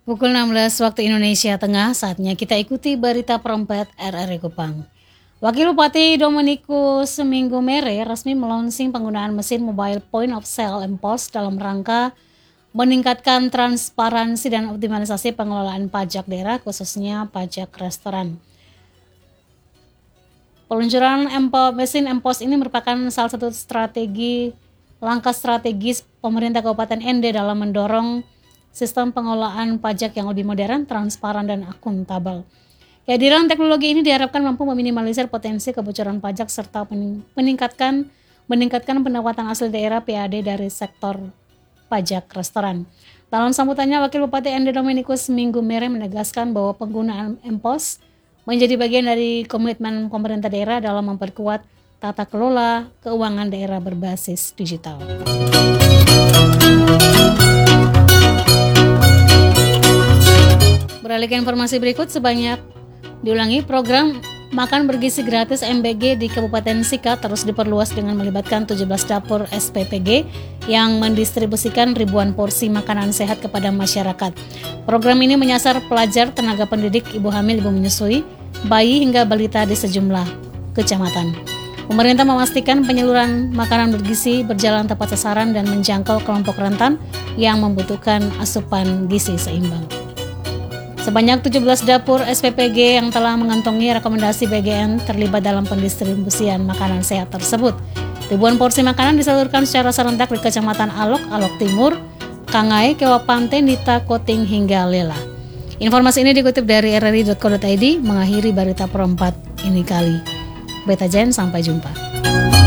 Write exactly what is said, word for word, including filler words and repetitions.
Pukul enam belas waktu Indonesia Tengah, saatnya kita ikuti berita perempat R R I Kupang. Wakil Bupati Dominikus Seminggu Mere resmi melonsing penggunaan mesin mobile point of sale M P O S dalam rangka meningkatkan transparansi dan optimalisasi pengelolaan pajak daerah, khususnya pajak restoran. Peluncuran M P O S, mesin M P O S ini merupakan salah satu strategi langkah strategis pemerintah Kabupaten Ende dalam mendorong sistem pengelolaan pajak yang lebih modern, transparan, dan akuntabel. Kehadiran teknologi ini diharapkan mampu meminimalisir potensi kebocoran pajak serta meningkatkan meningkatkan pendapatan asli daerah P A D dari sektor pajak restoran. Dalam sambutannya, Wakil Bupati Ende Dominikus Seminggu Mere menegaskan bahwa penggunaan M P O S menjadi bagian dari komitmen pemerintah daerah dalam memperkuat tata kelola keuangan daerah berbasis digital. Beralih ke informasi berikut, sebanyak diulangi program makan bergizi gratis M B G di Kabupaten Sika terus diperluas dengan melibatkan tujuh belas dapur S P P G yang mendistribusikan ribuan porsi makanan sehat kepada masyarakat. Program ini menyasar pelajar, tenaga pendidik, ibu hamil, ibu menyusui, bayi hingga balita di sejumlah kecamatan. Pemerintah memastikan penyaluran makanan bergizi berjalan tepat sasaran dan menjangkau kelompok rentan yang membutuhkan asupan gizi seimbang. Sebanyak tujuh belas dapur S P P G yang telah mengantongi rekomendasi B G N terlibat dalam pendistribusian makanan sehat tersebut. Ribuan porsi makanan disalurkan secara serentak di Kecamatan Alok, Alok Timur, Kangai, Kewapante, Nita, Koting, hingga Lela. Informasi ini dikutip dari r r i dot co dot i d, mengakhiri berita perempat ini kali. Beta Jen, sampai jumpa.